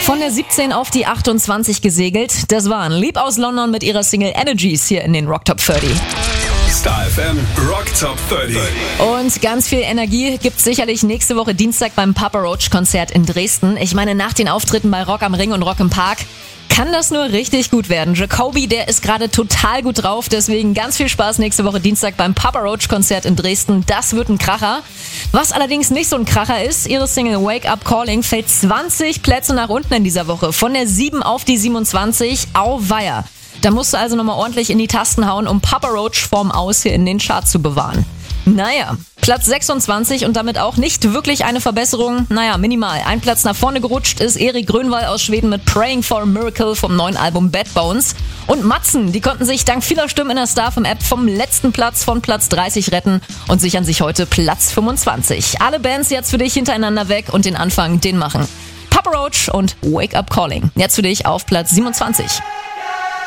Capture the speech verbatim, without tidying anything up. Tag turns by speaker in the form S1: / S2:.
S1: Von der siebzehn auf die achtundzwanzig gesegelt. Das waren Lieb aus London mit ihrer Single Energies hier in den Rock Top dreißig.
S2: Star F M Rock Top dreißig.
S1: Und ganz viel Energie gibt's sicherlich nächste Woche Dienstag beim Papa Roach Konzert in Dresden. Ich meine, nach den Auftritten bei Rock am Ring und Rock im Park kann das nur richtig gut werden. Jacoby, der ist gerade total gut drauf, deswegen ganz viel Spaß nächste Woche Dienstag beim Papa Roach Konzert in Dresden. Das wird ein Kracher. Was allerdings nicht so ein Kracher ist, ihre Single Wake Up Calling fällt zwanzig Plätze nach unten in dieser Woche. Von der sieben auf die siebenundzwanzig. Auweia. Da musst du also nochmal ordentlich in die Tasten hauen, um Papa Roach vorm Aus hier in den Charts zu bewahren. Naja, Platz sechsundzwanzig und damit auch nicht wirklich eine Verbesserung. Naja, minimal. Ein Platz nach vorne gerutscht ist Erik Grönwall aus Schweden mit Praying for a Miracle vom neuen Album Bad Bones. Und Matzen, die konnten sich dank vieler Stimmen in der Star F M App vom letzten Platz von Platz dreißig retten und sichern sich heute Platz fünfundzwanzig. Alle Bands jetzt für dich hintereinander weg und den Anfang, den machen Papa Roach und Wake Up Calling. Jetzt für dich auf Platz siebenundzwanzig.